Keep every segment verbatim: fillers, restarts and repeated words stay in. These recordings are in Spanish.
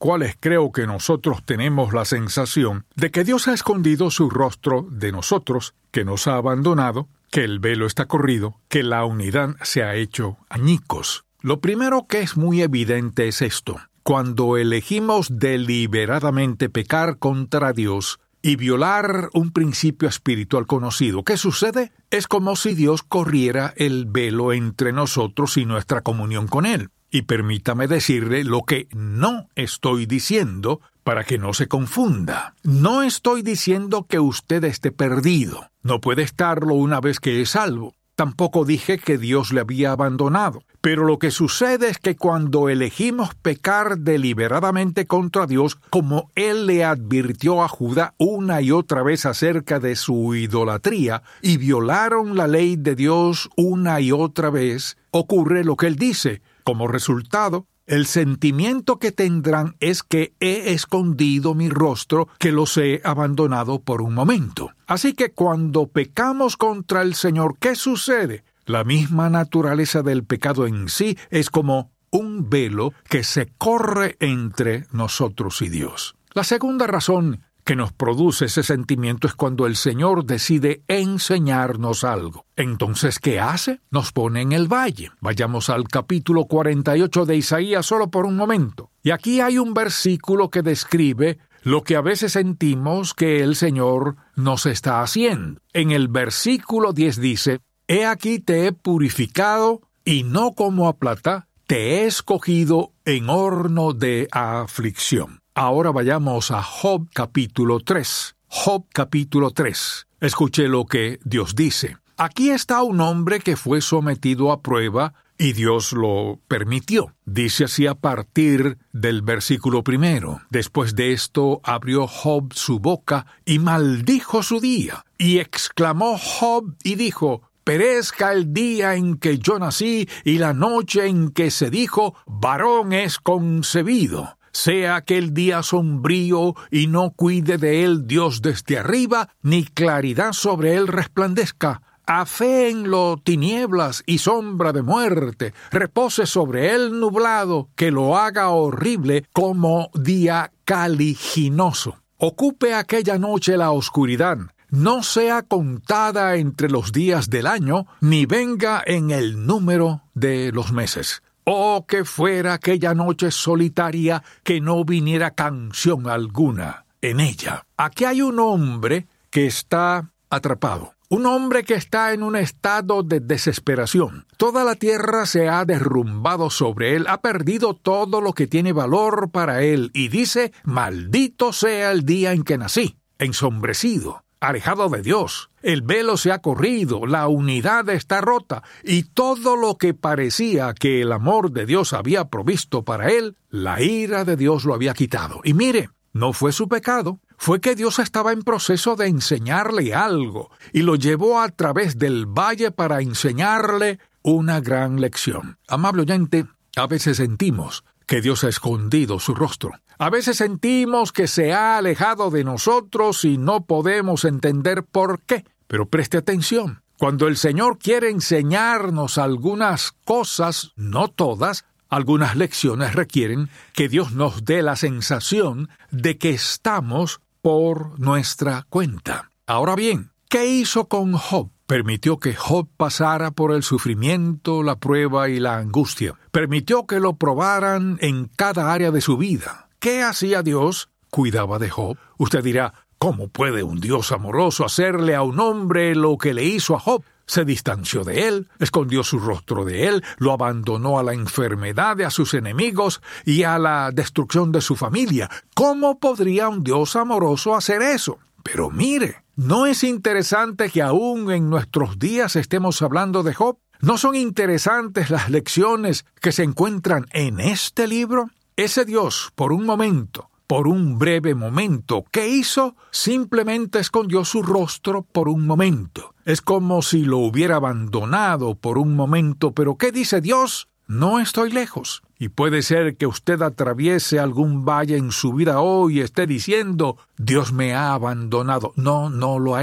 cuales creo que nosotros tenemos la sensación de que Dios ha escondido su rostro de nosotros, que nos ha abandonado, que el velo está corrido, que la unidad se ha hecho añicos. Lo primero que es muy evidente es esto. Cuando elegimos deliberadamente pecar contra Dios y violar un principio espiritual conocido, ¿qué sucede? Es como si Dios corriera el velo entre nosotros y nuestra comunión con Él. Y permítame decirle lo que no estoy diciendo para que no se confunda. No estoy diciendo que usted esté perdido. No puede estarlo una vez que es salvo. Tampoco dije que Dios le había abandonado. Pero lo que sucede es que cuando elegimos pecar deliberadamente contra Dios, como Él le advirtió a Judá una y otra vez acerca de su idolatría, y violaron la ley de Dios una y otra vez, ocurre lo que Él dice. Como resultado, el sentimiento que tendrán es que he escondido mi rostro, que los he abandonado por un momento. Así que cuando pecamos contra el Señor, ¿qué sucede? La misma naturaleza del pecado en sí es como un velo que se corre entre nosotros y Dios. La segunda razón que nos produce ese sentimiento es cuando el Señor decide enseñarnos algo. Entonces, ¿qué hace? Nos pone en el valle. Vayamos al capítulo cuarenta y ocho de Isaías solo por un momento. Y aquí hay un versículo que describe lo que a veces sentimos que el Señor nos está haciendo. En el versículo diez dice: «He aquí te he purificado, y no como a plata, te he escogido en horno de aflicción». Ahora vayamos a Job capítulo tres. Job capítulo tres. Escuche lo que Dios dice. Aquí está un hombre que fue sometido a prueba y Dios lo permitió. Dice así a partir del versículo primero. Después de esto abrió Job su boca y maldijo su día. Y exclamó Job y dijo: «Perezca el día en que yo nací y la noche en que se dijo, varón es concebido. Sea aquel día sombrío y no cuide de él Dios desde arriba, ni claridad sobre él resplandezca. Aféenlo tinieblas y sombra de muerte, repose sobre él nublado, que lo haga horrible como día caliginoso. Ocupe aquella noche la oscuridad, no sea contada entre los días del año, ni venga en el número de los meses. Oh, que fuera aquella noche solitaria, que no viniera canción alguna en ella». Aquí hay un hombre que está atrapado. Un hombre que está en un estado de desesperación. Toda la tierra se ha derrumbado sobre él, ha perdido todo lo que tiene valor para él, y dice: «Maldito sea el día en que nací», ensombrecido, alejado de Dios. El velo se ha corrido, la unidad está rota, y todo lo que parecía que el amor de Dios había provisto para él, la ira de Dios lo había quitado. Y mire, no fue su pecado, fue que Dios estaba en proceso de enseñarle algo, y lo llevó a través del valle para enseñarle una gran lección. Amable oyente, a veces sentimos que Dios ha escondido su rostro. A veces sentimos que se ha alejado de nosotros y no podemos entender por qué. Pero preste atención. Cuando el Señor quiere enseñarnos algunas cosas, no todas, algunas lecciones requieren que Dios nos dé la sensación de que estamos por nuestra cuenta. Ahora bien, ¿qué hizo con Job? Permitió que Job pasara por el sufrimiento, la prueba y la angustia. Permitió que lo probaran en cada área de su vida. ¿Qué hacía Dios? Cuidaba de Job. Usted dirá: ¿cómo puede un Dios amoroso hacerle a un hombre lo que le hizo a Job? Se distanció de él, escondió su rostro de él, lo abandonó a la enfermedad, a sus enemigos y a la destrucción de su familia. ¿Cómo podría un Dios amoroso hacer eso? Pero mire, ¿no es interesante que aún en nuestros días estemos hablando de Job? ¿No son interesantes las lecciones que se encuentran en este libro? Ese Dios, por un momento, por un breve momento, ¿qué hizo? Simplemente escondió su rostro por un momento. Es como si lo hubiera abandonado por un momento, pero ¿qué dice Dios? No estoy lejos. Y puede ser que usted atraviese algún valle en su vida hoy y esté diciendo: Dios me ha abandonado. No, no lo ha hecho.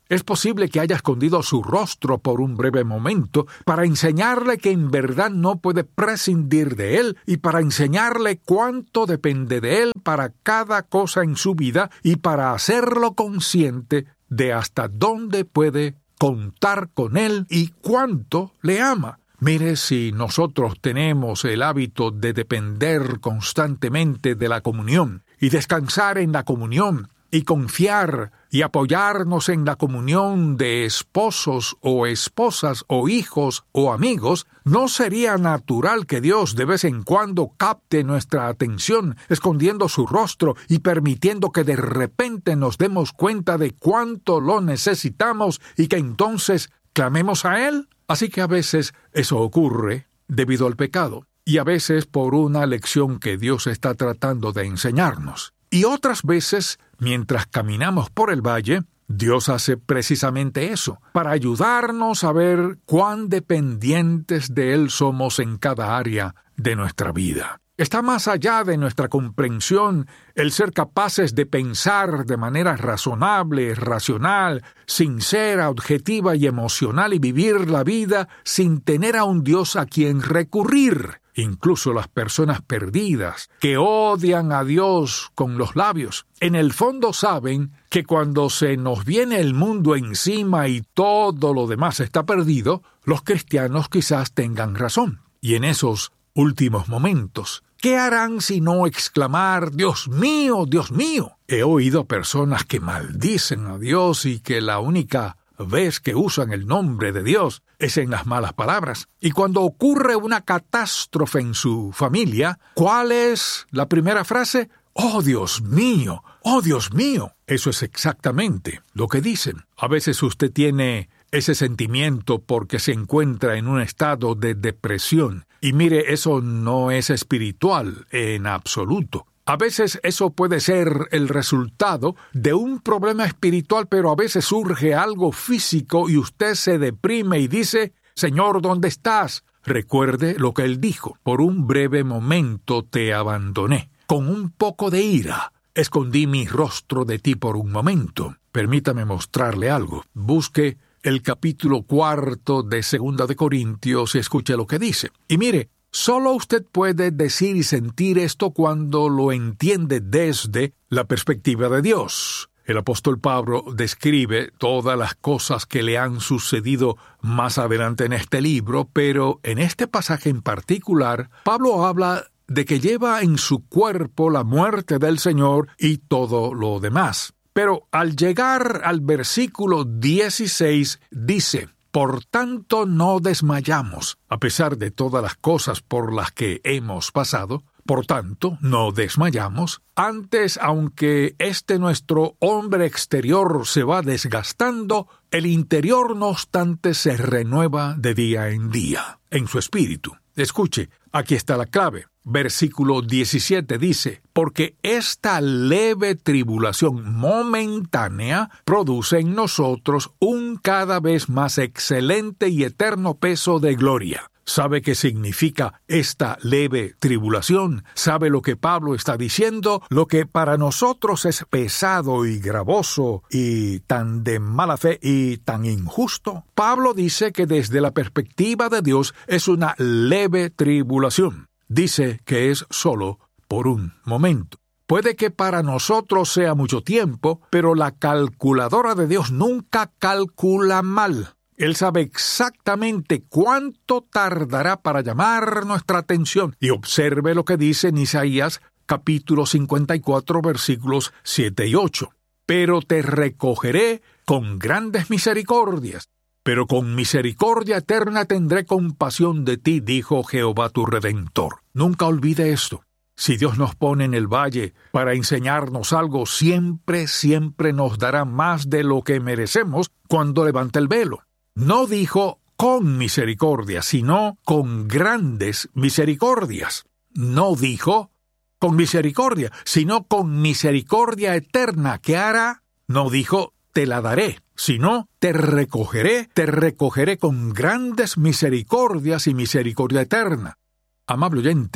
Es posible que haya escondido su rostro por un breve momento para enseñarle que en verdad no puede prescindir de él y para enseñarle cuánto depende de él para cada cosa en su vida y para hacerlo consciente de hasta dónde puede contar con él y cuánto le ama. Mire, si nosotros tenemos el hábito de depender constantemente de la comunión y descansar en la comunión y confiar y apoyarnos en la comunión de esposos o esposas o hijos o amigos, ¿no sería natural que Dios de vez en cuando capte nuestra atención, escondiendo su rostro y permitiendo que de repente nos demos cuenta de cuánto lo necesitamos y que entonces clamemos a Él? Así que a veces eso ocurre debido al pecado y a veces por una lección que Dios está tratando de enseñarnos. Y otras veces, mientras caminamos por el valle, Dios hace precisamente eso, para ayudarnos a ver cuán dependientes de Él somos en cada área de nuestra vida. Está más allá de nuestra comprensión el ser capaces de pensar de manera razonable, racional, sincera, objetiva y emocional y vivir la vida sin tener a un Dios a quien recurrir. Incluso las personas perdidas, que odian a Dios con los labios, en el fondo saben que cuando se nos viene el mundo encima y todo lo demás está perdido, los cristianos quizás tengan razón. Y en esos últimos momentos, ¿qué harán si no exclamar, Dios mío, Dios mío? He oído personas que maldicen a Dios y que la única vez que usan el nombre de Dios es en las malas palabras. Y cuando ocurre una catástrofe en su familia, ¿cuál es la primera frase? ¡Oh, Dios mío! ¡Oh, Dios mío! Eso es exactamente lo que dicen. A veces usted tiene ese sentimiento porque se encuentra en un estado de depresión. Y mire, eso no es espiritual en absoluto. A veces eso puede ser el resultado de un problema espiritual, pero a veces surge algo físico y usted se deprime y dice, Señor, ¿dónde estás? Recuerde lo que Él dijo, por un breve momento te abandoné. Con un poco de ira, escondí mi rostro de ti por un momento. Permítame mostrarle algo. Busque el capítulo cuarto de Segunda de Corintios y escuche lo que dice. Y mire, solo usted puede decir y sentir esto cuando lo entiende desde la perspectiva de Dios. El apóstol Pablo describe todas las cosas que le han sucedido más adelante en este libro, pero en este pasaje en particular, Pablo habla de que lleva en su cuerpo la muerte del Señor y todo lo demás. Pero al llegar al versículo dieciséis dice, por tanto no desmayamos, a pesar de todas las cosas por las que hemos pasado, por tanto no desmayamos. Antes, aunque este nuestro hombre exterior se va desgastando, el interior no obstante se renueva de día en día, en su espíritu. Escuche, aquí está la clave. Versículo diecisiete dice, porque esta leve tribulación momentánea produce en nosotros un cada vez más excelente y eterno peso de gloria. ¿Sabe qué significa esta leve tribulación? ¿Sabe lo que Pablo está diciendo? Lo que para nosotros es pesado y gravoso y tan de mala fe y tan injusto. Pablo dice que desde la perspectiva de Dios es una leve tribulación. Dice que es solo por un momento. Puede que para nosotros sea mucho tiempo, pero la calculadora de Dios nunca calcula mal. Él sabe exactamente cuánto tardará para llamar nuestra atención. Y observe lo que dice en Isaías capítulo cincuenta y cuatro versículos siete y ocho. Pero te recogeré con grandes misericordias. Pero con misericordia eterna tendré compasión de ti, dijo Jehová tu Redentor. Nunca olvide esto. Si Dios nos pone en el valle para enseñarnos algo, siempre, siempre nos dará más de lo que merecemos cuando levanta el velo. No dijo con misericordia, sino con grandes misericordias. No dijo con misericordia, sino con misericordia eterna. ¿Qué hará? No dijo te la daré, sino te recogeré, te recogeré con grandes misericordias y misericordia eterna. Amable oyente,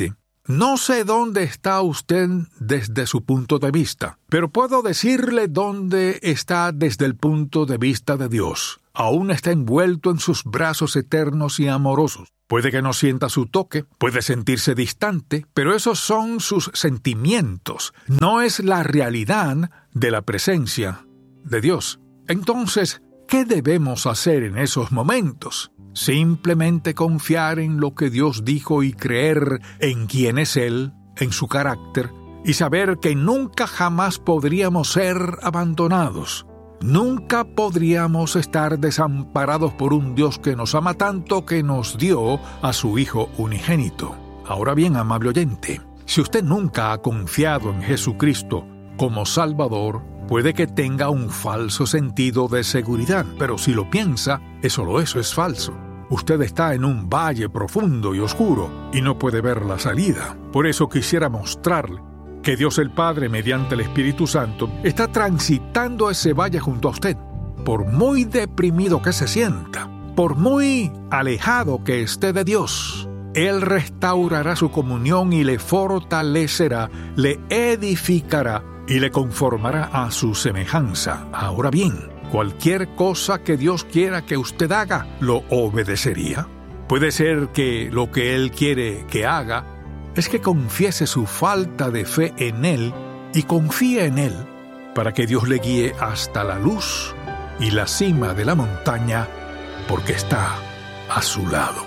No sé dónde está usted desde su punto de vista, pero puedo decirle dónde está desde el punto de vista de Dios. Aún está envuelto en sus brazos eternos y amorosos. Puede que no sienta su toque, puede sentirse distante, pero esos son sus sentimientos, no es la realidad de la presencia de Dios. Entonces, ¿qué debemos hacer en esos momentos? Simplemente confiar en lo que Dios dijo y creer en quién es Él, en su carácter, y saber que nunca jamás podríamos ser abandonados. Nunca podríamos estar desamparados por un Dios que nos ama tanto que nos dio a su Hijo unigénito. Ahora bien, amable oyente, si usted nunca ha confiado en Jesucristo como Salvador, puede que tenga un falso sentido de seguridad, pero si lo piensa, es solo eso, es falso. Usted está en un valle profundo y oscuro y no puede ver la salida. Por eso quisiera mostrarle que Dios el Padre, mediante el Espíritu Santo, está transitando ese valle junto a usted. Por muy deprimido que se sienta, por muy alejado que esté de Dios, Él restaurará su comunión y le fortalecerá, le edificará y le conformará a su semejanza. Ahora bien, cualquier cosa que Dios quiera que usted haga, ¿lo obedecería? Puede ser que lo que Él quiere que haga es que confiese su falta de fe en Él y confíe en Él para que Dios le guíe hasta la luz y la cima de la montaña, porque está a su lado.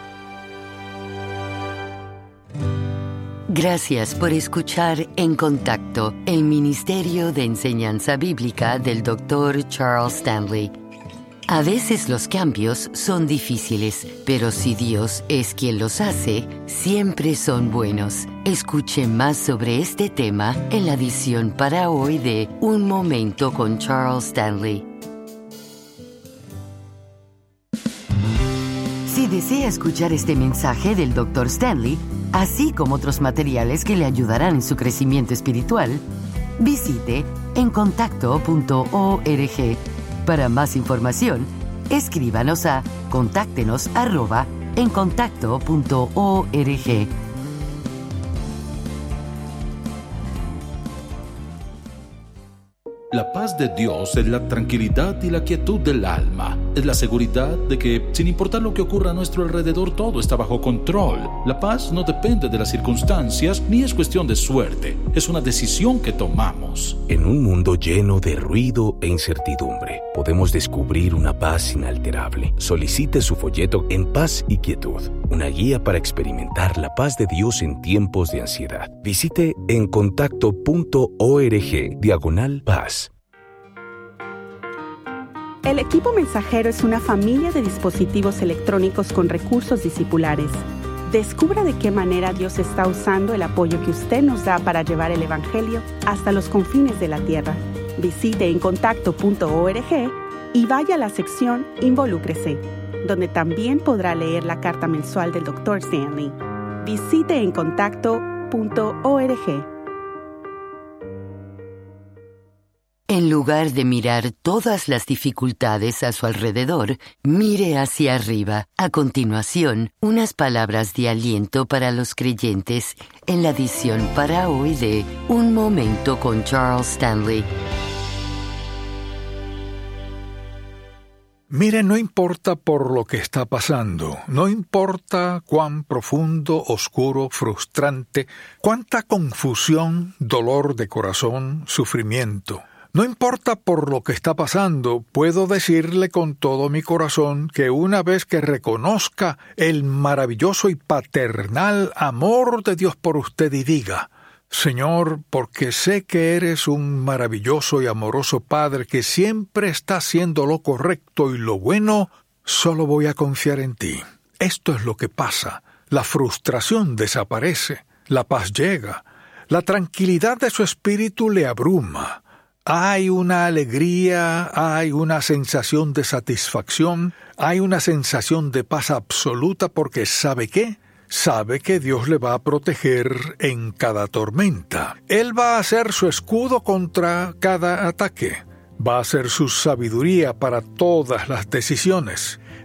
Gracias por escuchar En Contacto, el Ministerio de Enseñanza Bíblica del doctor Charles Stanley. A veces los cambios son difíciles, pero si Dios es quien los hace, siempre son buenos. Escuche más sobre este tema en la edición para hoy de Un Momento con Charles Stanley. Si desea escuchar este mensaje del doctor Stanley, así como otros materiales que le ayudarán en su crecimiento espiritual, visite en contacto punto org. Para más información, escríbanos a contáctenos arroba en contacto punto org. La paz de Dios es la tranquilidad y la quietud del alma. Es la seguridad de que, sin importar lo que ocurra a nuestro alrededor, todo está bajo control. La paz no depende de las circunstancias ni es cuestión de suerte. Es una decisión que tomamos. En un mundo lleno de ruido e incertidumbre, podemos descubrir una paz inalterable. Solicite su folleto En Paz y Quietud, una guía para experimentar la paz de Dios en tiempos de ansiedad. Visite en contacto punto org diagonal paz. El equipo mensajero es una familia de dispositivos electrónicos con recursos discipulares. Descubra de qué manera Dios está usando el apoyo que usted nos da para llevar el Evangelio hasta los confines de la tierra. Visite en contacto punto org y vaya a la sección Involúcrese, donde también podrá leer la carta mensual del doctor Stanley. Visite en contacto punto org. En lugar de mirar todas las dificultades a su alrededor, mire hacia arriba. A continuación, unas palabras de aliento para los creyentes en la edición para hoy de Un Momento con Charles Stanley. Mire, no importa por lo que está pasando, no importa cuán profundo, oscuro, frustrante, cuánta confusión, dolor de corazón, sufrimiento. No importa por lo que está pasando, puedo decirle con todo mi corazón que una vez que reconozca el maravilloso y paternal amor de Dios por usted y diga: Señor, porque sé que eres un maravilloso y amoroso Padre que siempre está haciendo lo correcto y lo bueno, solo voy a confiar en ti. Esto es lo que pasa. La frustración desaparece, la paz llega, la tranquilidad de su espíritu le abruma. Hay una alegría, hay una sensación de satisfacción, hay una sensación de paz absoluta porque ¿sabe qué? Sabe que Dios le va a proteger en cada tormenta. Él va a ser su escudo contra cada ataque. Va a ser su sabiduría para todas las decisiones.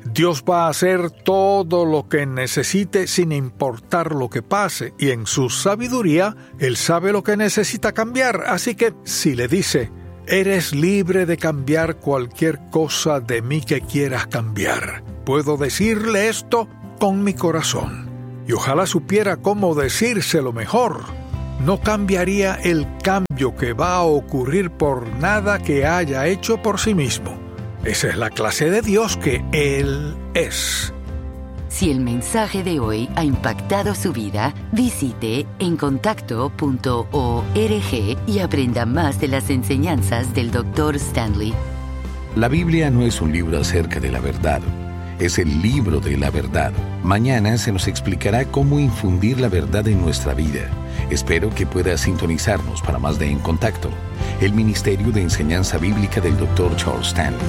Dios va a hacer todo lo que necesite sin importar lo que pase, y en su sabiduría, Él sabe lo que necesita cambiar. Así que si le dice, eres libre de cambiar cualquier cosa de mí que quieras cambiar, puedo decirle esto con mi corazón. Y ojalá supiera cómo decírselo mejor. No cambiaría el cambio que va a ocurrir por nada que haya hecho por sí mismo. Esa es la clase de Dios que Él es. Si el mensaje de hoy ha impactado su vida, visite encontacto punto org y aprenda más de las enseñanzas del doctor Stanley. La Biblia no es un libro acerca de la verdad, es el libro de la verdad. Mañana se nos explicará cómo infundir la verdad en nuestra vida. Espero que pueda sintonizarnos para más de En Contacto, el Ministerio de Enseñanza Bíblica del doctor Charles Stanley.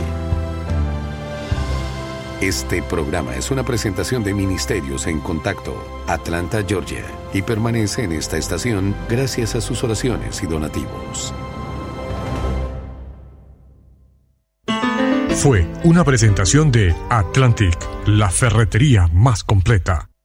Este programa es una presentación de Ministerios En Contacto, Atlanta, Georgia, y permanece en esta estación gracias a sus oraciones y donativos. Fue una presentación de Atlantic, la ferretería más completa.